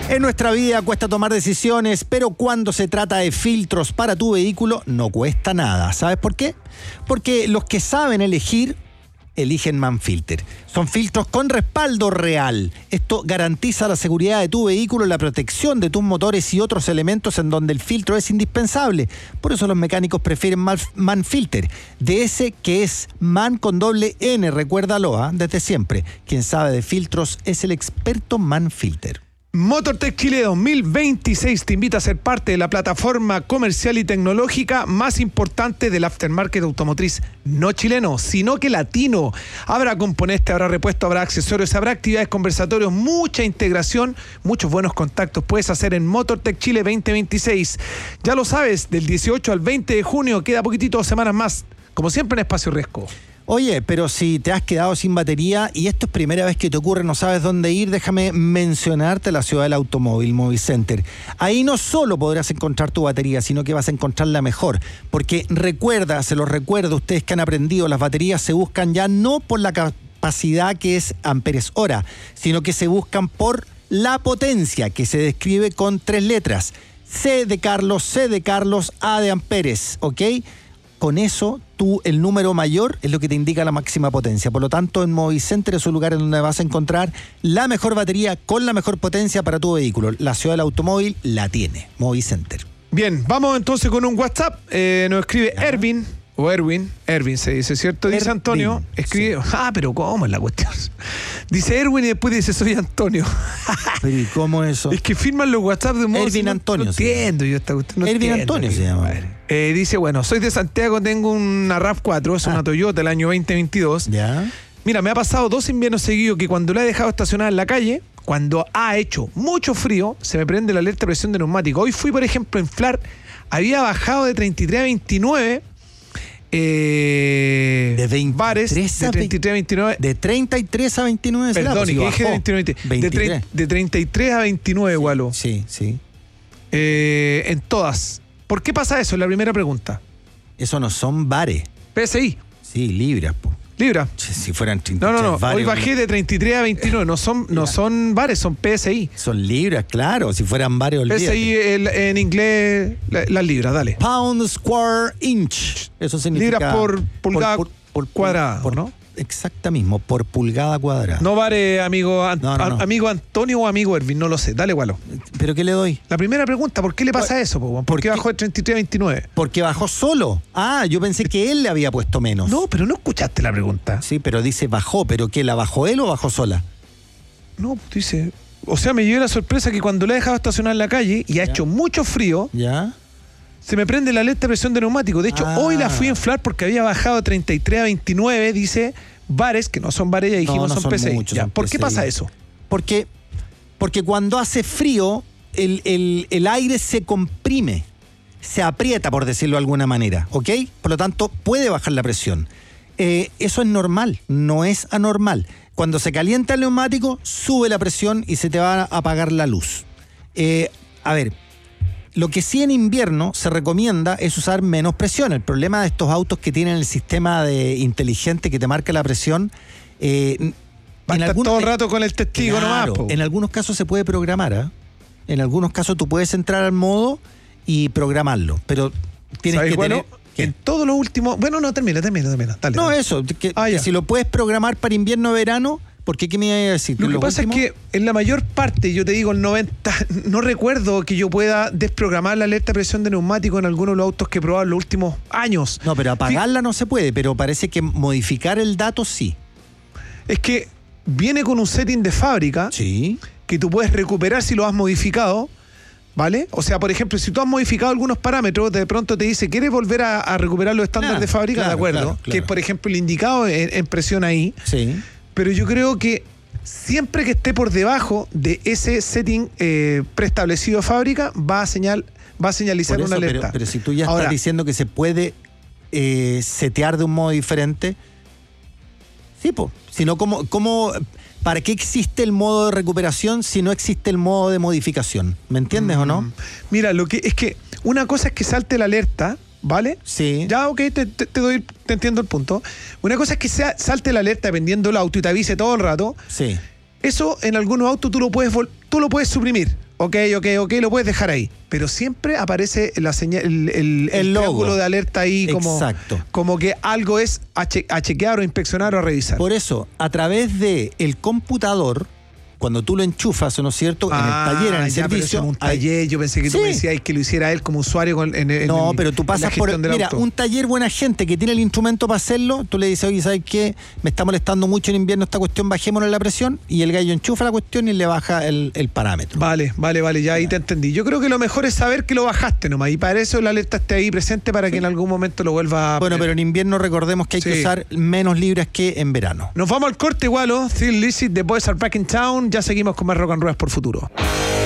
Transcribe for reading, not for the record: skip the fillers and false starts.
En nuestra vida cuesta tomar decisiones, pero cuando se trata de filtros para tu vehículo, no cuesta nada. ¿Sabes por qué? Porque los que saben elegir, eligen Manfilter. Son filtros con respaldo real. Esto garantiza la seguridad de tu vehículo, la protección de tus motores y otros elementos en donde el filtro es indispensable. Por eso los mecánicos prefieren Manfilter, de ese que es Man con doble N, recuérdalo, desde siempre. Quien sabe de filtros es el experto Manfilter. MotorTech Chile 2026 te invita a ser parte de la plataforma comercial y tecnológica más importante del aftermarket automotriz, no chileno, sino que latino. Habrá componentes, habrá repuesto, habrá accesorios, habrá actividades, conversatorios, mucha integración, muchos buenos contactos puedes hacer en MotorTech Chile 2026. Ya lo sabes, del 18 al 20 de junio, queda poquitito, 2 semanas más, como siempre en Espacio Riesgo. Oye, pero si te has quedado sin batería y esto es primera vez que te ocurre, no sabes dónde ir, déjame mencionarte la ciudad del automóvil, Movicenter. Ahí no solo podrás encontrar tu batería, sino que vas a encontrarla mejor. Porque recuerda, se los recuerdo, ustedes que han aprendido, las baterías se buscan ya no por la capacidad que es amperes hora, sino que se buscan por la potencia, que se describe con 3 letras. C de Carlos, A de amperes, ¿ok? Con eso, el número mayor es lo que te indica la máxima potencia. Por lo tanto, en Movicenter es un lugar en donde vas a encontrar la mejor batería con la mejor potencia para tu vehículo. La ciudad del automóvil la tiene, Movicenter. Bien, vamos entonces con un WhatsApp. Nos escribe Erwin, o Erwin se dice, ¿cierto? Dice Erwin, Antonio, escribe, sí. Pero ¿cómo es la cuestión? Dice Erwin y después dice, soy Antonio. Pero ¿y cómo eso? Es que firman los WhatsApp de modo... Erwin Antonio. No entiendo yo esta cuestión. Erwin Antonio se llama. Dice, bueno, soy de Santiago, tengo una RAV4, es una Toyota del año 2022. Ya. Mira, me ha pasado 2 inviernos seguidos que cuando la he dejado estacionada en la calle, cuando ha hecho mucho frío, se me prende la alerta de presión de neumático. Hoy fui, por ejemplo, en FLAR, había bajado de 33 a 29... de 23 bares, de 33 a 29. De 33 a 29. Perdón, y que dije de 29 a 23. De 33 a 29, Gualo. Sí. En todas. ¿Por qué pasa eso? Es la primera pregunta. Eso no son bares. PSI. Sí, libras, po. Libra. Si fueran 33 No. bares, Hoy bajé de 33 a 29. No son bares, son PSI. Son libras, claro. Si fueran bares, olvídate. PSI en inglés, las libras, dale. Pound square inch. Eso significa... Libras por pulgada cuadrada, ¿no? Exacta mismo, por pulgada cuadrada. No vale, amigo No. amigo Antonio o amigo Erwin, no lo sé. Dale, Gualo. ¿Pero qué le doy? La primera pregunta, ¿por qué le pasa eso? ¿Por qué bajó de 33 a 29? Porque bajó solo. Yo pensé que él le había puesto menos. No, pero no escuchaste la pregunta. Sí, pero dice bajó, ¿pero qué? ¿La bajó él o bajó sola? No, dice... O sea, me llevé la sorpresa que cuando la he dejado estacionar en la calle y ha hecho mucho frío... ¿Ya? Se me prende la alerta de presión de neumático. De hecho, hoy la fui a inflar porque había bajado de 33 a 29, dice, bares, que no son bares, ya dijimos, no son PSI. muchos, son ¿Por qué PSI. pasa eso? Porque cuando hace frío, el aire se comprime, se aprieta, por decirlo de alguna manera, ¿ok? Por lo tanto, puede bajar la presión. Eso es normal, no es anormal. Cuando se calienta el neumático, sube la presión y se te va a apagar la luz. Lo que sí en invierno se recomienda es usar menos presión. El problema de estos autos que tienen el sistema inteligente que te marca la presión... Va a estar todo el rato con el testigo, claro, nomás. En algunos casos se puede programar. En algunos casos tú puedes entrar al modo y programarlo. Pero tienes que tener... En todos los últimos... Bueno, no, termina. Dale. No, eso. Que si lo puedes programar para invierno-verano... ¿Por qué? ¿Qué me iba a decir? Lo que pasa es que en la mayor parte, yo te digo el 90, no recuerdo que yo pueda desprogramar la alerta de presión de neumático en algunos de los autos que he probado en los últimos años. No, pero apagarla no se puede, pero parece que modificar el dato sí. Es que viene con un setting de fábrica que tú puedes recuperar si lo has modificado, ¿vale? O sea, por ejemplo, si tú has modificado algunos parámetros, de pronto te dice, ¿quieres volver a recuperar los estándares de fábrica? De acuerdo. Claro. Que es, por ejemplo, el indicado en presión ahí. Sí. Pero yo creo que siempre que esté por debajo de ese setting preestablecido de fábrica, va a señalizar eso, una alerta. Pero si tú ya estás diciendo que se puede setear de un modo diferente, sí, pues. Si no, ¿para qué existe el modo de recuperación si no existe el modo de modificación? ¿Me entiendes o no? Mira, lo que es que una cosa es que salte la alerta, ¿vale? Sí. Ya, ok, te entiendo el punto. Una cosa es que salte la alerta dependiendo del auto y te avise todo el rato. Sí. Eso en algunos autos tú lo puedes suprimir. Ok, lo puedes dejar ahí. Pero siempre aparece la señal, el triángulo de alerta ahí como que algo es a chequear o inspeccionar o a revisar. Por eso, a través de el computador, cuando tú lo enchufas, ¿no es cierto? En el taller, en el servicio. Pero en un taller, yo pensé que tú me decías que lo hiciera él como usuario pero tú pasas por... Mira, un taller buena gente que tiene el instrumento para hacerlo, tú le dices, oye, ¿sabes qué? Me está molestando mucho en invierno esta cuestión, bajémosle la presión, y el gallo enchufa la cuestión y le baja el parámetro. Vale, ya ahí te entendí. Yo creo que lo mejor es saber que lo bajaste nomás, y para eso la alerta esté ahí presente para que en algún momento lo vuelva a... Bueno, pero en invierno recordemos que hay que usar menos libras que en verano. Nos vamos al corte igual, Thin Lizzy, The Boys Are Back in Town. Ya seguimos con más Rock and Ruedas por Futuro.